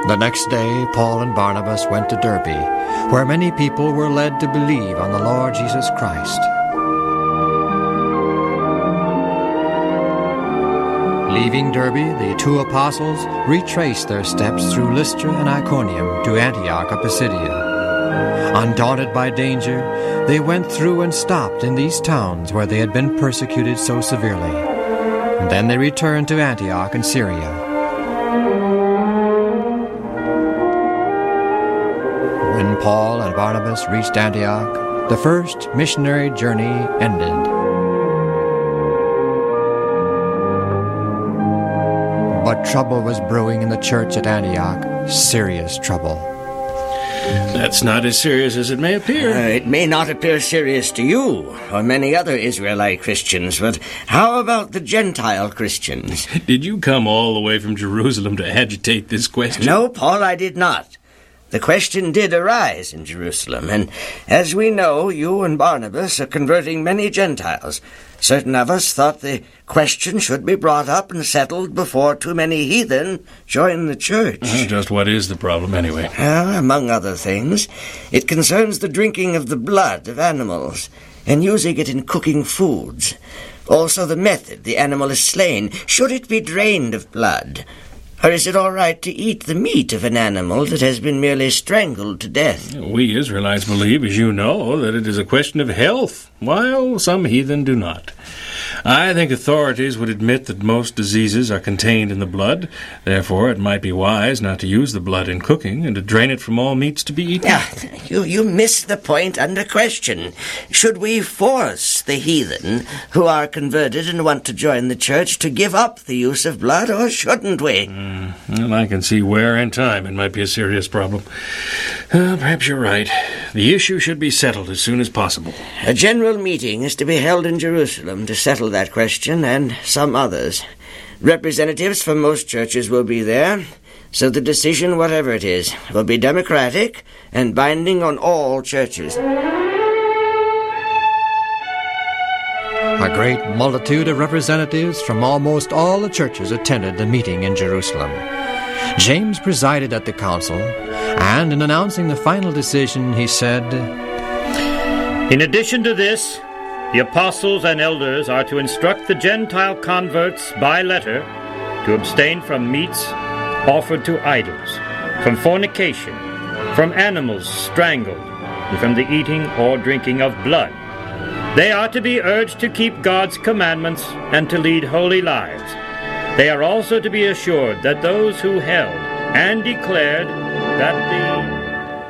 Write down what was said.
The next day, Paul and Barnabas went to Derbe, where many people were led to believe on the Lord Jesus Christ. Leaving Derbe, the two apostles retraced their steps through Lystra and Iconium to Antioch of Pisidia. Undaunted by danger, they went through and stopped in these towns where they had been persecuted so severely. And then they returned to Antioch in Syria. When Paul and Barnabas reached Antioch, the first missionary journey ended. But trouble was brewing in the church at Antioch, serious trouble. That's not as serious as it may appear. It may not appear serious to you or many other Israelite Christians, but how about the Gentile Christians? Did you come all the way from Jerusalem to agitate this question? No, Paul, I did not. The question did arise in Jerusalem, and as we know, you and Barnabas are converting many Gentiles. Certain of us thought the question should be brought up and settled before too many heathen join the church. Just what is the problem, anyway? Well, among other things, it concerns the drinking of the blood of animals and using it in cooking foods. Also the method the animal is slain. Should it be drained of blood? Or is it all right to eat the meat of an animal that has been merely strangled to death? We Israelites believe, as you know, that it is a question of health, while some heathen do not. I think authorities would admit that most diseases are contained in the blood. Therefore, it might be wise not to use the blood in cooking and to drain it from all meats to be eaten. You miss the point under question. Should we force the heathen who are converted and want to join the church to give up the use of blood, or shouldn't we? Well, I can see where in time it might be a serious problem. Perhaps you're right. The issue should be settled as soon as possible. A general meeting is to be held in Jerusalem to settle that question and some others. Representatives from most churches will be there, so the decision, whatever it is, will be democratic and binding on all churches. A great multitude of representatives from almost all the churches attended the meeting in Jerusalem. James presided at the council, and in announcing the final decision, he said, "In addition to this, the apostles and elders are to instruct the Gentile converts by letter to abstain from meats offered to idols, from fornication, from animals strangled, and from the eating or drinking of blood. They are to be urged to keep God's commandments and to lead holy lives. They are also to be assured that those who held and declared that the